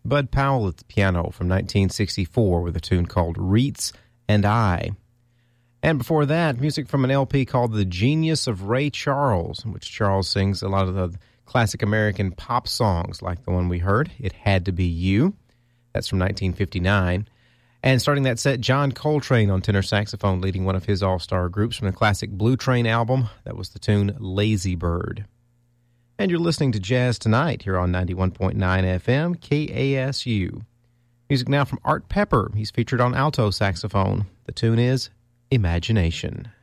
Bud Powell at the piano from 1964 with a tune called Reitz and I. And before that, music from an LP called The Genius of Ray Charles, in which Charles sings a lot of the classic American pop songs like the one we heard, It Had to Be You. That's from 1959. And starting that set, John Coltrane on tenor saxophone leading one of his all-star groups from the classic Blue Train album. That was the tune Lazy Bird. And you're listening to Jazz Tonight here on 91.9 FM, KASU. Music now from Art Pepper. He's featured on alto saxophone. The tune is Imagination.